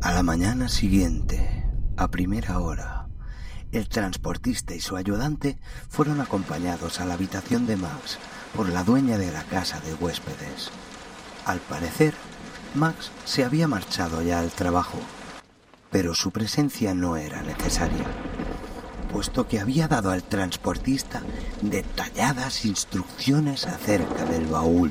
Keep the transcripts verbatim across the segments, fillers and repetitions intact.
A la mañana siguiente, a primera hora, el transportista y su ayudante fueron acompañados a la habitación de Max por la dueña de la casa de huéspedes. Al parecer, Max se había marchado ya al trabajo, pero su presencia no era necesaria, puesto que había dado al transportista detalladas instrucciones acerca del baúl.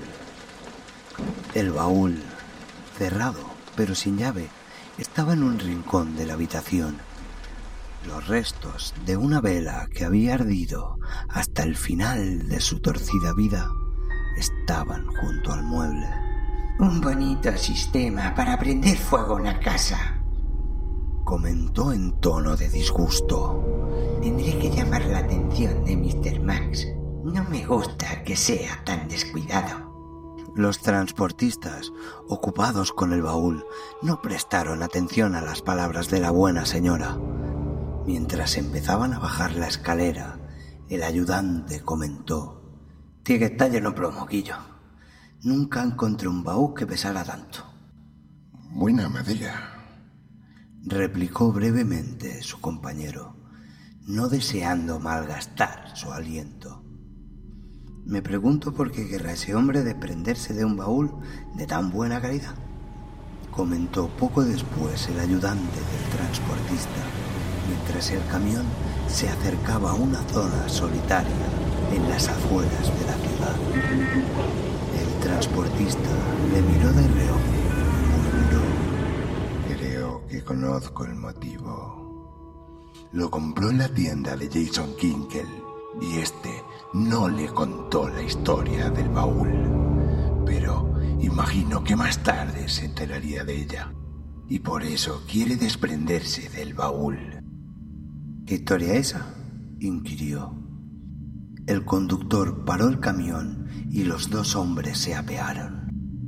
El baúl, cerrado pero sin llave, estaba en un rincón de la habitación. Los restos de una vela que había ardido hasta el final de su torcida vida estaban junto al mueble. Un bonito sistema para prender fuego a una casa, comentó en tono de disgusto. Tendré que llamar la atención de mister Max. No me gusta que sea tan descuidado. Los transportistas, ocupados con el baúl, no prestaron atención a las palabras de la buena señora. Mientras empezaban a bajar la escalera, el ayudante comentó: «Tiene que estar lleno plomo, Guillo. Nunca encontré un baúl que pesara tanto». «Buena madera», replicó brevemente su compañero, no deseando malgastar su aliento. «Me pregunto por qué querrá ese hombre desprenderse de un baúl de tan buena calidad», comentó poco después el ayudante del transportista, mientras el camión se acercaba a una zona solitaria en las afueras de la ciudad. El transportista le miró de reojo y murmuró: «Creo que conozco el motivo. Lo compró en la tienda de Jason Kinkel y este no le contó la historia del baúl, pero imagino que más tarde se enteraría de ella y por eso quiere desprenderse del baúl». «¿Qué historia es esa?», inquirió. El conductor paró el camión y los dos hombres se apearon.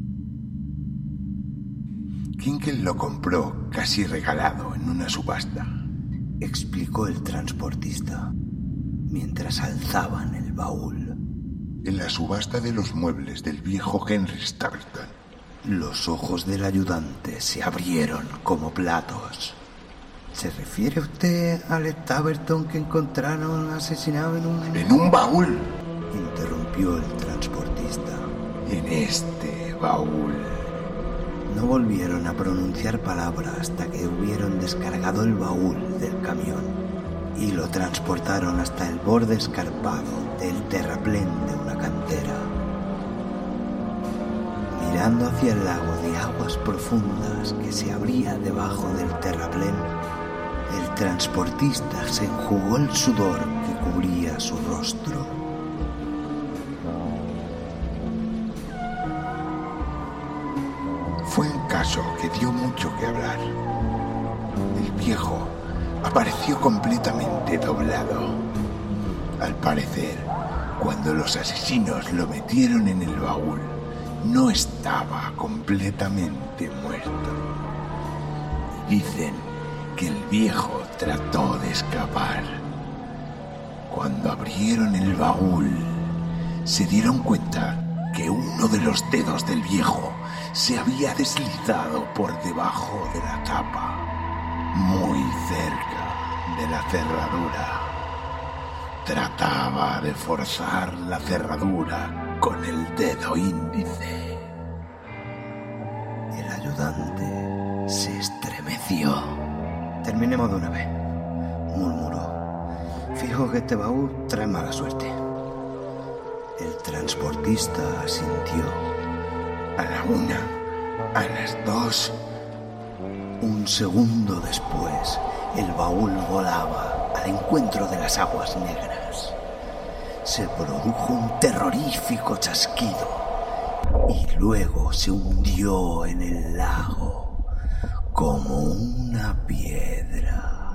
«Kinkel lo compró casi regalado en una subasta», explicó el transportista, mientras alzaban el baúl. «En la subasta de los muebles del viejo Henry Stapleton». Los ojos del ayudante se abrieron como platos. ¿Se refiere usted al Stapleton que encontraron asesinado en un... «En un baúl?», interrumpió el transportista. «En este baúl». No volvieron a pronunciar palabra hasta que hubieron descargado el baúl del camión y lo transportaron hasta el borde escarpado del terraplén de una cantera. Mirando hacia el lago de aguas profundas que se abría debajo del terraplén, el transportista se enjugó el sudor que cubría su rostro. Fue un caso que dio mucho que hablar. El viejo apareció completamente doblado. Al parecer, cuando los asesinos lo metieron en el baúl, no estaba completamente muerto. Dicen que el viejo trató de escapar. Cuando abrieron el baúl, se dieron cuenta que uno de los dedos del viejo se había deslizado por debajo de la tapa, muy cerca de la cerradura. Trataba de forzar la cerradura con el dedo índice. El ayudante se estremeció. «Terminemos de una vez», murmuró. «Fijo que este baúl trae mala suerte». El transportista asintió. «A la una, a las dos». Un segundo después, el baúl volaba al encuentro de las aguas negras. Se produjo un terrorífico chasquido y luego se hundió en el lago como una piedra.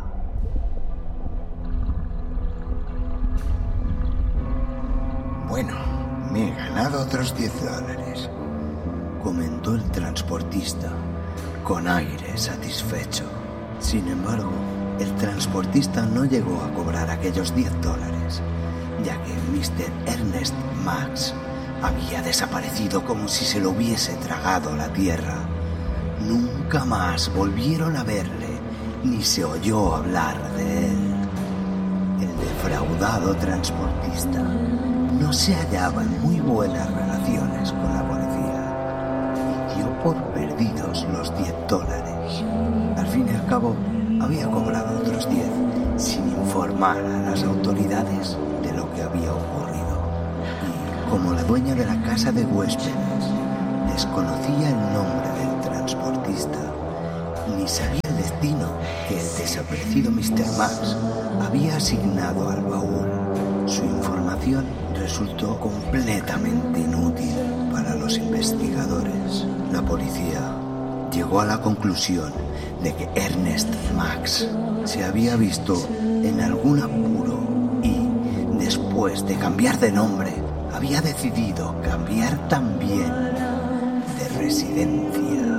«Bueno, me he ganado otros diez dólares», comentó el transportista con aire satisfecho. Sin embargo, el transportista no llegó a cobrar aquellos diez dólares, ya que mister Ernest Max había desaparecido como si se lo hubiese tragado la tierra. Nunca Nunca más volvieron a verle, ni se oyó hablar de él. El defraudado transportista no se hallaba en muy buenas relaciones con la policía y dio por perdidos los diez dólares. Al fin y al cabo, había cobrado otros diez sin informar a las autoridades de lo que había ocurrido. Y como la dueña de la casa de huéspedes desconocía el nombre del transportista, ni sabía el destino que el desaparecido mister Max había asignado al baúl, su información resultó completamente inútil para los investigadores. La policía llegó a la conclusión de que Ernest Max se había visto en algún apuro y, después de cambiar de nombre, había decidido cambiar también de residencia.